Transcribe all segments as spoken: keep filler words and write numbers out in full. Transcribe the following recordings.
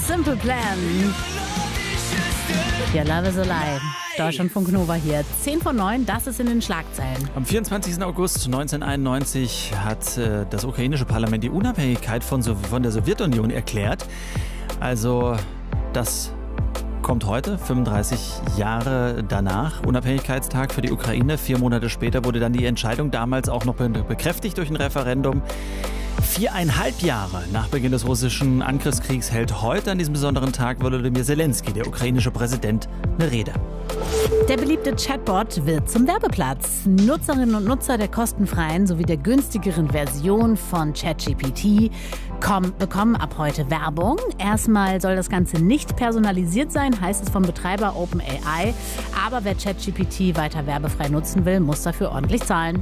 Simple Plan. Your love is a lie. Deutschlandfunk Nova hier. zehn vor neun, das ist in den Schlagzeilen. Am vierundzwanzigsten August neunzehnhunderteinundneunzig hat äh, das ukrainische Parlament die Unabhängigkeit von, so- von der Sowjetunion erklärt. Also das kommt heute, fünfunddreißig Jahre danach, Unabhängigkeitstag für die Ukraine. Vier Monate später wurde dann die Entscheidung damals auch noch be- bekräftigt durch ein Referendum. Viereinhalb Jahre nach Beginn des russischen Angriffskriegs hält heute an diesem besonderen Tag Volodymyr Zelensky, der ukrainische Präsident, eine Rede. Der beliebte Chatbot wird zum Werbeplatz. Nutzerinnen und Nutzer der kostenfreien sowie der günstigeren Version von ChatGPT kommen, bekommen ab heute Werbung. Erstmal soll das Ganze nicht personalisiert sein, heißt es vom Betreiber OpenAI. Aber wer ChatGPT weiter werbefrei nutzen will, muss dafür ordentlich zahlen.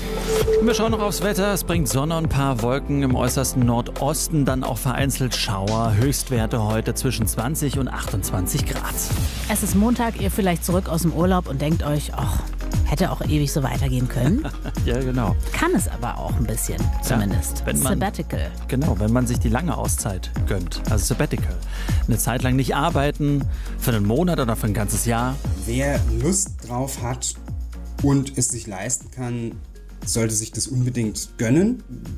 Wir schauen noch aufs Wetter. Es bringt Sonne und ein paar Wolken im äußersten Nordosten, dann auch vereinzelt Schauer. Höchstwerte heute zwischen zwanzig und achtundzwanzig Grad. Es ist Montag, ihr vielleicht zurück aus dem Urlaub und denkt euch, ach, hätte auch ewig so weitergehen können. Ja, genau. Kann es aber auch ein bisschen, zumindest. Ja, wenn man, Sabbatical. Genau, wenn man sich die lange Auszeit gönnt, also Sabbatical. Eine Zeit lang nicht arbeiten, für einen Monat oder für ein ganzes Jahr. Wer Lust drauf hat und es sich leisten kann, sollte sich das unbedingt gönnen.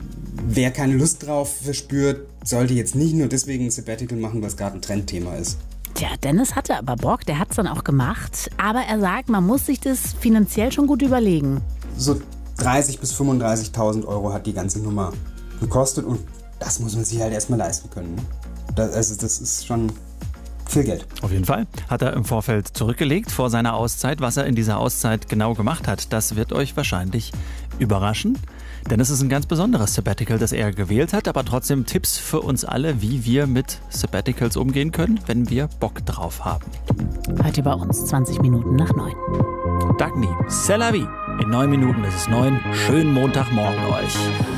Wer keine Lust drauf verspürt, sollte jetzt nicht nur deswegen ein Sabbatical machen, was gerade ein Trendthema ist. Tja, Dennis hatte aber Bock, der hat es dann auch gemacht. Aber er sagt, man muss sich das finanziell schon gut überlegen. So dreißigtausend bis fünfunddreißigtausend Euro hat die ganze Nummer gekostet und das muss man sich halt erstmal leisten können. Ne? Das, also das ist schon viel Geld. Auf jeden Fall hat er im Vorfeld zurückgelegt vor seiner Auszeit. Was er in dieser Auszeit genau gemacht hat, das wird euch wahrscheinlich überraschen. Denn es ist ein ganz besonderes Sabbatical, das er gewählt hat, aber trotzdem Tipps für uns alle, wie wir mit Sabbaticals umgehen können, wenn wir Bock drauf haben. Heute bei uns, zwanzig Minuten nach neun. Dagny, c'est la vie. In neun Minuten ist es neun. Schönen Montagmorgen euch.